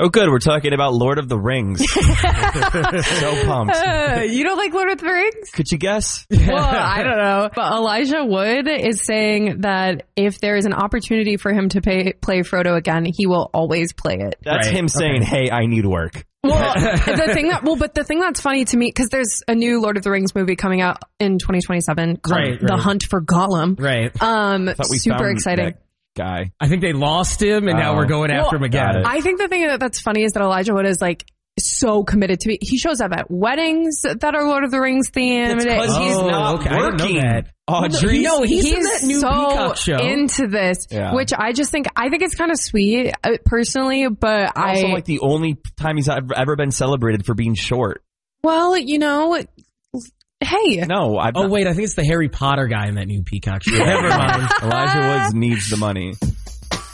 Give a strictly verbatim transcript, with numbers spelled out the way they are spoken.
Oh, good. We're talking about Lord of the Rings. So pumped. Uh, you don't like Lord of the Rings? Could you guess? Well, I don't know. But Elijah Wood is saying that if there is an opportunity for him to pay, play Frodo again, he will always play it. That's Right. him saying, Okay. hey, I need work. Well, the thing that, well, but the thing that's funny to me, because there's a new Lord of the Rings movie coming out in twenty twenty-seven called Right, The right. Hunt for Gollum. Right. Um, Thought we super found exciting. that guy. I think they lost him, and now Oh. we're going after him Got again. it. I think the thing that's funny is that Elijah Wood is like so committed to it. He shows up at weddings that are Lord of the Rings themed. It's because he's Oh, not okay. I didn't know working. that. Audrey. No, he's in that new so Peacock show. into this, Yeah. which I just think I think it's kind of sweet uh, personally, but I Also, like the only time he's ever, ever been celebrated for being short. well, you know, hey, No, I. Oh wait, I think it's the Harry Potter guy in that new Peacock show. Never mind. Elijah Woods needs the money.